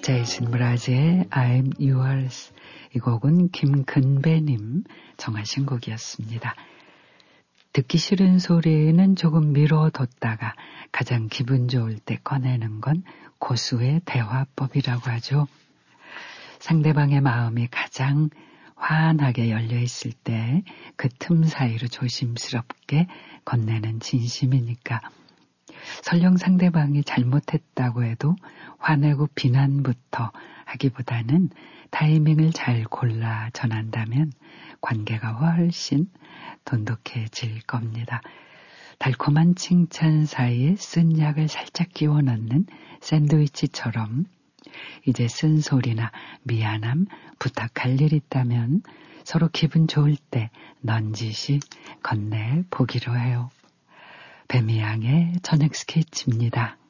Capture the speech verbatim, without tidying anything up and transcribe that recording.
제이슨 브라즈의 I'm Yours. 이 곡은 김근배님 정하신 곡이었습니다. 듣기 싫은 소리는 조금 미뤄뒀다가 가장 기분 좋을 때 꺼내는 건 고수의 대화법이라고 하죠. 상대방의 마음이 가장 환하게 열려있을 때 그 틈 사이로 조심스럽게 건네는 진심이니까 설령 상대방이 잘못했다고 해도 화내고 비난부터 하기보다는 타이밍을 잘 골라 전한다면 관계가 훨씬 돈독해질 겁니다. 달콤한 칭찬 사이에 쓴 약을 살짝 끼워 넣는 샌드위치처럼 이제 쓴소리나 미안함, 부탁할 일 있다면 서로 기분 좋을 때 넌지시 건네보기로 해요. 배미양의 저녁 스케치입니다.